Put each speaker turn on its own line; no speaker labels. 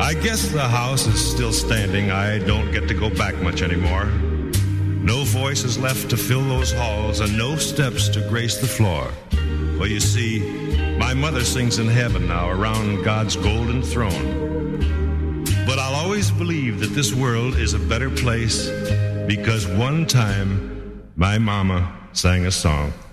I guess the house is still standing. I don't get to go back much anymore. No voices left to fill those halls and no steps to grace the floor. Well, you see, my mother sings in heaven now around God's golden throne. But I'll always believe that this world is a better place because one time my mama sang a song.